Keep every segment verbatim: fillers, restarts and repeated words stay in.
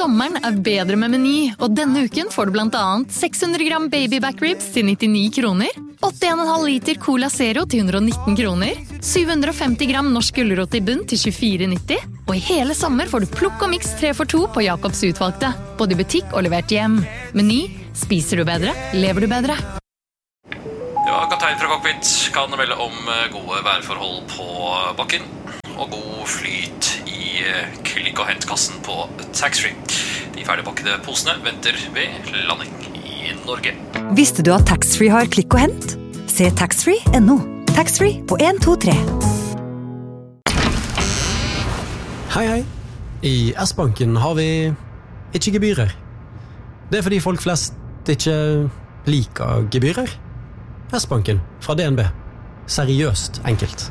sommeren er bedre med Meny, og denne uken får du blant annet seks hundre gram baby back ribs til nittini kroner, åtte komma fem liter Cola Zero til hundre og nitten kroner, syv hundre og femti gram norsk gulrot i bunn til tjuefire nitti, og i hele sommer får du plukk og miks tre for to på Jacobs utvalgte, både i butikk og levert hjem. Meny, spiser du bedre, lever du bedre. Ja, kaptein fra cockpit kan melde om gode værforhold på bakken og god flyt i klikk- og hentkassen på taxfree. De ferdigpakkede posene venter ved landing i Norge. Visste du at taxfree har klikk og hent? Se taxfree punktum no. Taxfree på en to tre. Hei, hei. I S-banken har vi ikke gebyrer. Det er fordi folk flest ikke liker gebyrer. S-banken fra D N B. Seriøst enkelt.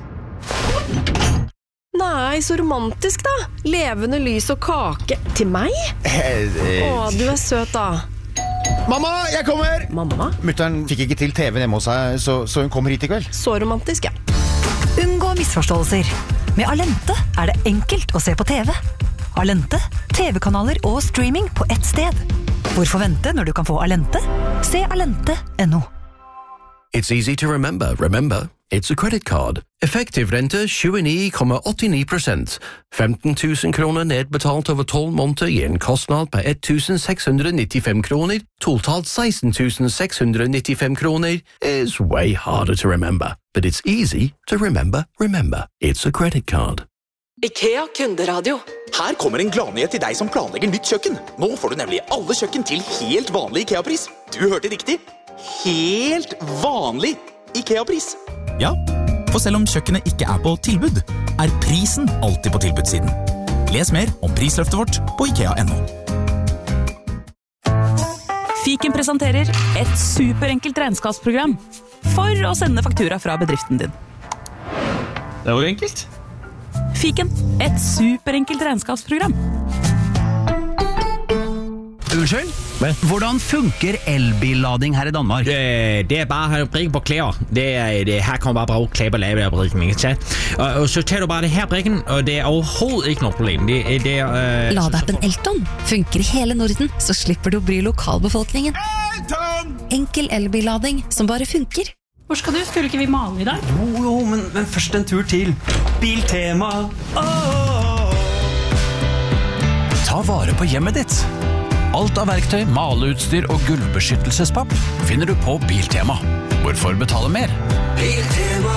Nei, så romantisk da. Levende lys og kake. Til meg? Å, du er søt da. Mamma, jeg kommer! Mamma? Mutteren fikk ikke til T V-en hjemme hos seg, så, så hun kommer hit i kveld. Så romantisk, ja. Unngå misforståelser. Med Alente er det enkelt å se på T V. Alente, T V-kanaler og streaming på ett sted. Hvorfor vente når du kan få Alente? Se alente punktum no. It's easy to remember. Remember, it's a credit card. Effektiv rente tjueni komma åttini prosent. femten tusen kroner nedbetalt over tolv måneder i en kostnad på ett tusen seks hundre nittifem kroner. Totalt seksten tusen seks hundre nittifem kroner is way harder to remember. But it's easy to remember. Remember, it's a credit card. IKEA kunderadio. Her kommer en gladnyhet til deg som planlegger nytt kjøkken. Nå får du nemlig alle kjøkken til helt vanlig IKEA-pris. Du hørte riktig. Helt vanlig IKEA-pris. Ja, for selv om kjøkkenet ikke er på tilbud, er prisen alltid på tilbudssiden. Les mer om prisløftet vårt på ikea punktum no. Fiken presenterer et superenkelt regnskapsprogram for å sende faktura fra bedriften din. Det var enkelt. Fiken, et superenkelt regnskapsprogram. Unnskyld? Hvordan funker elbillading her i Danmark? Det, det er bare å brikke på klær. Det, det, her kan man bare bruke klær på lave brikken, ikke sant? Og, og så tar du bare det her brikken, og det er overhovedet ikke noe problem. Det, det er... Uh, Ladeappen Elton funker i hele Norden, så slipper du å bry lokalbefolkningen. Elton! Enkel elbillading som bare funker. Hvor skal du? Skulle ikke vi male i dag? Jo, jo, men, men først en tur til Biltema. Oh! Ta vare på hjemmet ditt. Alt av verktøy, maleutstyr og gulvbeskyttelsespapp finner du på Biltema. Hvorfor betale mer? Biltema.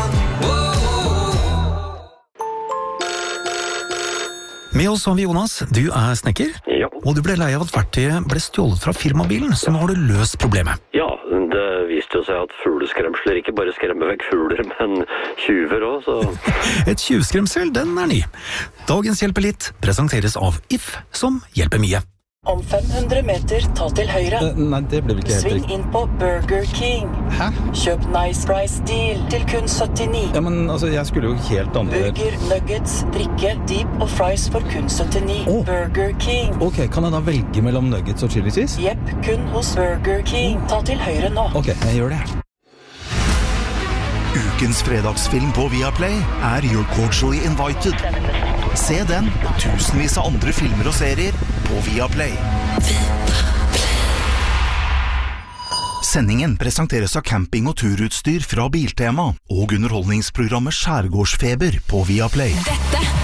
Med oss har vi Jonas. Du er snekker. Ja. Og du ble lei av at verktøyet ble stjålet fra firmabilen, så nå har du løst problemet. Ja, det viste jo seg at fugleskremsler ikke bare skremmer vekk fugler, men tjuver også, så... Et tjuvskremsel, den er ny. Dagens hjelper litt presenteres av If, som hjelper mye. Om fem hundre meter, ta til høyre. Uh, nei, det ble vel ikke helt Sving riktig. inn på Burger King. Hæ? Kjøp Nice Price Deal til kun syttini. Ja, men altså, jeg skulle jo helt andre... Burger, nuggets, drikke, deep og fries for kun syttini. Oh. Burger King. Ok, kan jeg da velge mellom nuggets og chili cheese? Jepp, kun hos Burger King. Ta til høyre nå. Ok, jeg gjør det. Ukens fredagsfilm på Viaplay er You're Cordially Invited. Se den og tusenvis av andre filmer og serier på Viaplay. Sendingen presenteres av camping- og turutstyr fra Biltema og underholdningsprogrammet Skjærgårdsfeber på Viaplay. Dette